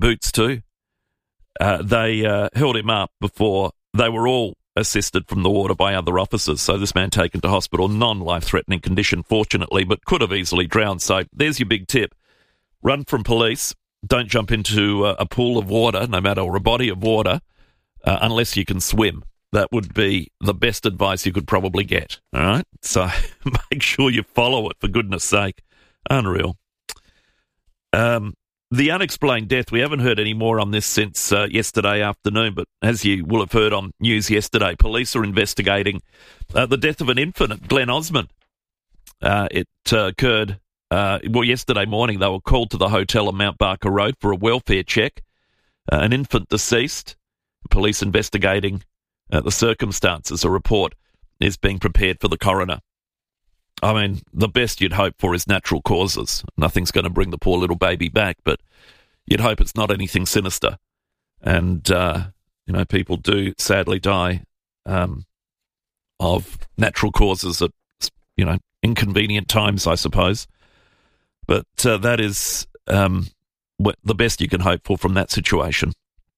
boots too. They held him up before they were all assisted from the water by other officers. So this man taken to hospital, non-life-threatening condition, fortunately, but could have easily drowned. So there's your big tip. Run from police. Don't jump into a pool of water, no matter, or a body of water, unless you can swim. That would be the best advice you could probably get. All right? So make sure you follow it, for goodness sake. Unreal. The unexplained death, we haven't heard any more on this since yesterday afternoon, but as you will have heard on news yesterday, police are investigating the death of an infant at Glen Osmond. It occurred, yesterday morning. They were called to the hotel on Mount Barker Road for a welfare check. An infant deceased. Police investigating the circumstances. A report is being prepared for the coroner. I mean, the best you'd hope for is natural causes. Nothing's going to bring the poor little baby back, but you'd hope it's not anything sinister. And, people do sadly die of natural causes at, inconvenient times, I suppose. But that is the best you can hope for from that situation.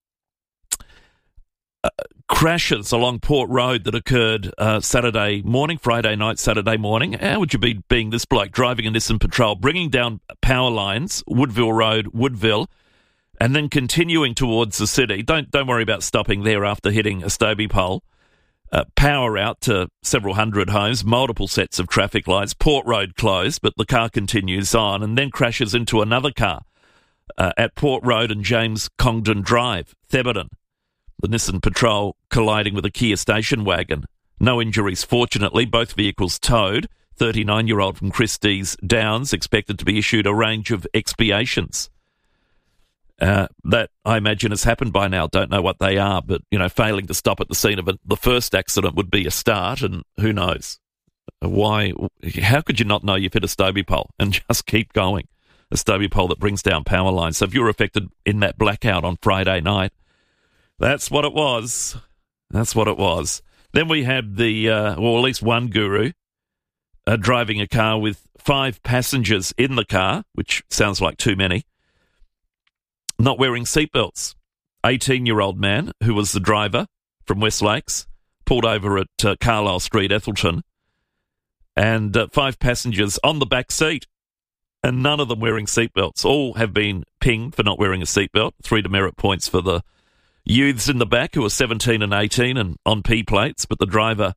Crashes along Port Road that occurred Friday night, Saturday morning. How would you be being this bloke driving a Nissan Patrol, bringing down power lines, Woodville Road, Woodville, and then continuing towards the city? Don't worry about stopping there after hitting a Stobie pole. Power out to several hundred homes, multiple sets of traffic lights, Port Road closed, but the car continues on and then crashes into another car at Port Road and James Congdon Drive, Thebarton. The Nissan Patrol colliding with a Kia station wagon. No injuries, fortunately. Both vehicles towed. 39-year-old from Christie's Downs expected to be issued a range of expiations. That, I imagine, has happened by now. Don't know what they are, but, failing to stop at the scene of the first accident would be a start, and who knows? How could you not know you've hit a Stobie pole and just keep going? A Stobie pole that brings down power lines. So if you were affected in that blackout on Friday night, that's what it was. That's what it was. Then we had at least one guru driving a car with 5 passengers in the car, which sounds like too many, not wearing seatbelts. 18-year-old man, who was the driver from West Lakes, pulled over at Carlisle Street, Ethelton, and 5 passengers on the back seat, and none of them wearing seatbelts. All have been pinged for not wearing a seatbelt. 3 demerit points for the youths in the back who are 17 and 18 and on P plates, but the driver,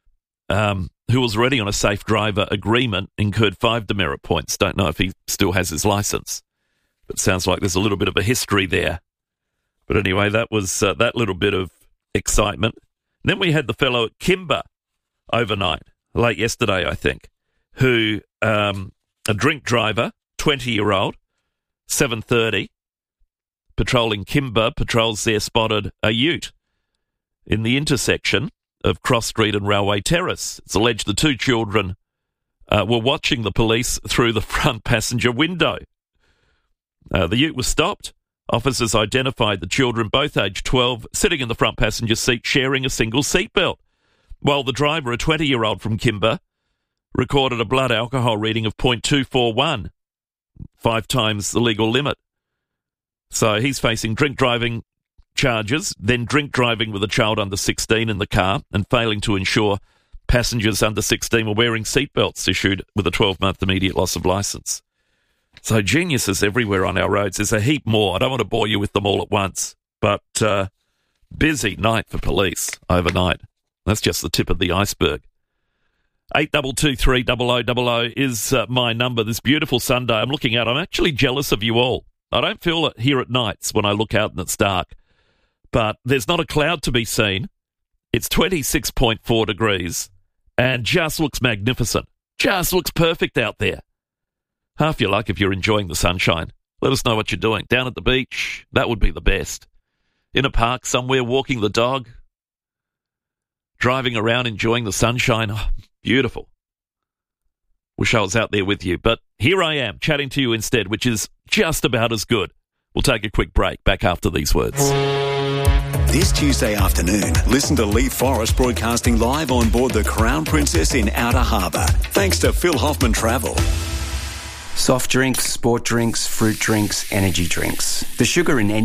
who was already on a safe driver agreement, incurred 5 demerit points. Don't know if he still has his licence, but sounds like there's a little bit of a history there. But anyway, that was that little bit of excitement. Then we had the fellow at Kimber overnight, late yesterday, I think, who, a drink driver, 20-year-old, 7:30, patrolling Kimber, patrols there spotted a ute in the intersection of Cross Street and Railway Terrace. It's alleged the 2 children were watching the police through the front passenger window. The ute was stopped. Officers identified the children, both aged 12, sitting in the front passenger seat, sharing a single seatbelt, while the driver, a 20-year-old from Kimber, recorded a blood alcohol reading of 0.241, 5 times the legal limit. So he's facing drink driving charges, then drink driving with a child under 16 in the car, and failing to ensure passengers under 16 were wearing seatbelts, issued with a 12-month immediate loss of licence. So geniuses everywhere on our roads. There's a heap more. I don't want to bore you with them all at once, but busy night for police overnight. That's just the tip of the iceberg. 8223 is my number this beautiful Sunday. I'm looking out. I'm actually jealous of you all. I don't feel it here at nights when I look out and it's dark, but there's not a cloud to be seen. It's 26.4 degrees and just looks magnificent. Just looks perfect out there. Half your luck if you're enjoying the sunshine. Let us know what you're doing. Down at the beach, that would be the best. In a park somewhere, walking the dog. Driving around, enjoying the sunshine. Oh, beautiful. Wish I was out there with you. But here I am, chatting to you instead, which is just about as good. We'll take a quick break. Back after these words. This Tuesday afternoon, listen to Lee Forrest broadcasting live on board the Crown Princess in Outer Harbour. Thanks to Phil Hoffman Travel. Soft drinks, sport drinks, fruit drinks, energy drinks. The sugar in